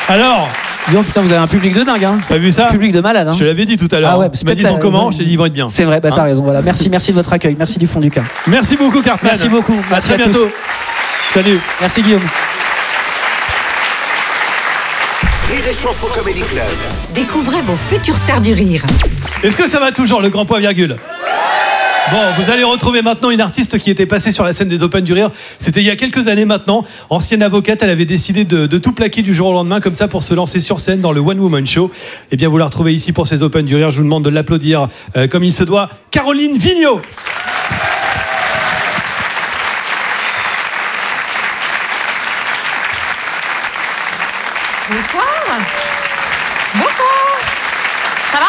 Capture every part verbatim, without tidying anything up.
Alors, Dis putain, vous avez un public de dingue, hein. T'as vu ça? Un public de malade, hein. Je te l'avais dit tout à l'heure. Ah ouais, tu m'as dit son comment, je t'ai dit ils vont être bien. C'est vrai, bah t'as hein raison. Voilà, merci, merci de votre accueil, merci du fond du cœur. Merci beaucoup, Cartman. Merci beaucoup. À Merci très à bientôt. tous. Salut. Merci Guillaume. Rire et Chanson Comedy Club. Découvrez vos futures stars du rire. Est-ce que ça va toujours, le grand point virgule? Bon, vous allez retrouver maintenant une artiste qui était passée sur la scène des Open du Rire. C'était il y a quelques années maintenant. Ancienne avocate, elle avait décidé de, de tout plaquer du jour au lendemain comme ça pour se lancer sur scène dans le One Woman Show. Eh bien, vous la retrouvez ici pour ces Open du Rire. Je vous demande de l'applaudir euh, comme il se doit. Caroline Vigneault. Bonsoir. Bonsoir. Ça va?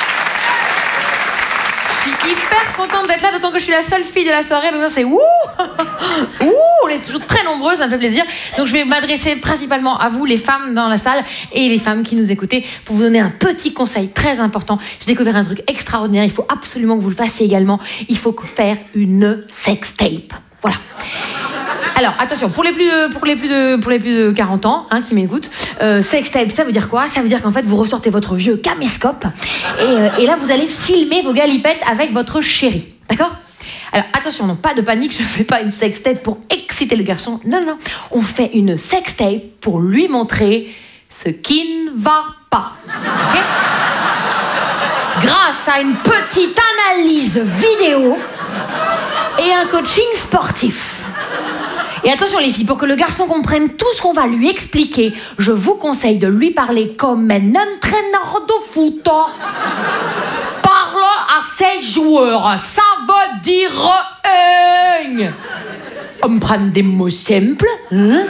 Je suis hyper contente d'être là, d'autant que je suis la seule fille de la soirée. Donc c'est ouh, ouh, on est toujours très nombreuses, ça me fait plaisir. Donc je vais m'adresser principalement à vous, les femmes dans la salle et les femmes qui nous écoutez, pour vous donner un petit conseil très important. J'ai découvert un truc extraordinaire. Il faut absolument que vous le fassiez également. Il faut faire une sextape. Voilà. Alors attention, pour les plus de, pour les plus de, pour les plus de quarante ans, hein, qui m'écoutent, euh, sextape, ça veut dire quoi? Ça veut dire qu'en fait vous ressortez votre vieux caméscope et, euh, et là vous allez filmer vos galipettes avec votre chéri, d'accord? Alors attention, non, pas de panique, je ne fais pas une sextape pour exciter le garçon, non, non, on fait une sextape pour lui montrer ce qui ne va pas, ok? Grâce à une petite analyse vidéo et un coaching sportif. Et attention les filles, pour que le garçon comprenne tout ce qu'on va lui expliquer, je vous conseille de lui parler comme un entraîneur de foot. Parle à ses joueurs, ça veut dire un. On prend des mots simples, hein?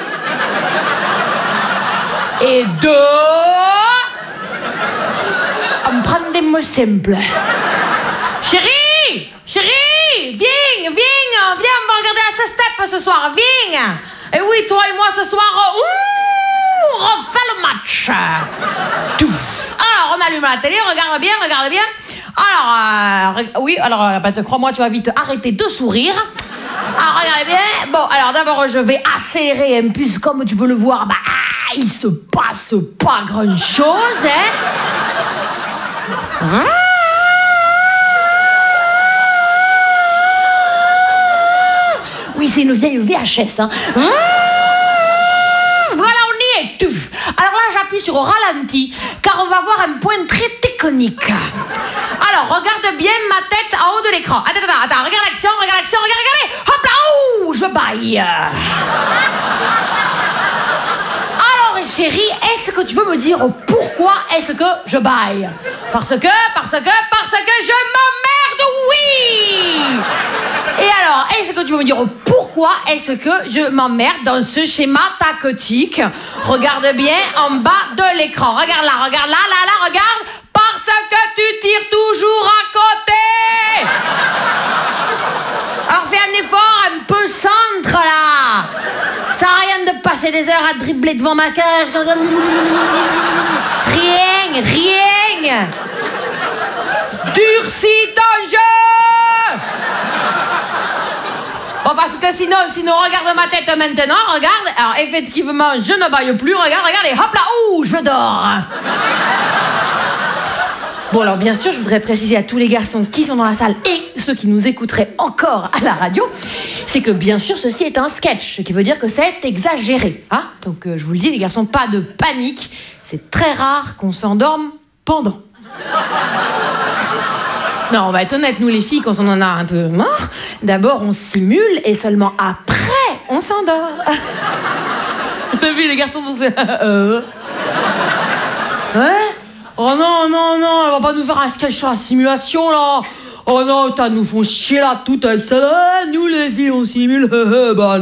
Et deux, on prend des mots simples. Chérie, chérie, viens, viens, viens, on va regarder la sextape ce soir, viens. Et oui, toi et moi ce soir, ouh, on refait le match. Touf. Alors, on allume la télé, regarde bien, regarde bien. Alors, euh, oui, alors, euh, bah, crois-moi, tu vas vite arrêter de sourire. Alors, regarde bien. Bon, alors d'abord, je vais accélérer un peu, comme tu peux le voir, bah, il se passe pas grand-chose, hein. Hein? Oui, c'est une vieille V H S, hein. Voilà, on y est. Tuf. Alors là, j'appuie sur ralenti, car on va voir un point très technique. Alors, regarde bien ma tête en haut de l'écran. Attends, attends, attends, regarde l'action, regarde l'action, regarde, regardez. Hop là, ouh, je baille. Alors, chérie, est-ce que tu peux me dire pourquoi est-ce que je baille? Parce que, parce que, parce que je m'emmerde, oui. Et alors, est-ce que tu peux me dire pourquoi est-ce que je m'emmerde dans ce schéma tactique? Regarde bien en bas de l'écran. Regarde là, regarde là, là, là, regarde. Parce que tu tires toujours à côté. Alors fais un effort un peu centre là. Ça sert à rien de passer des heures à dribbler devant ma cage. Rien, rien. Durcis ton jeu. Bon, parce que sinon, sinon, regarde ma tête maintenant, regarde. Alors, effectivement, je ne baille plus, regarde, regarde, et hop là, ouh, je dors. Bon, alors, bien sûr, je voudrais préciser à tous les garçons qui sont dans la salle et ceux qui nous écouteraient encore à la radio, c'est que, bien sûr, ceci est un sketch, ce qui veut dire que c'est exagéré, hein. Donc, euh, je vous le dis, les garçons, pas de panique. C'est très rare qu'on s'endorme pendant. Non, on va être honnête, nous les filles, quand on en a un peu marre, d'abord on simule et seulement après on s'endort. T'as vu les garçons vont se euh... Hein? Oh non, non, non, elle va pas nous faire un sketch sur la simulation là. Oh non, t'as nous font chier là tout avec ça. Nous les filles on simule. Bah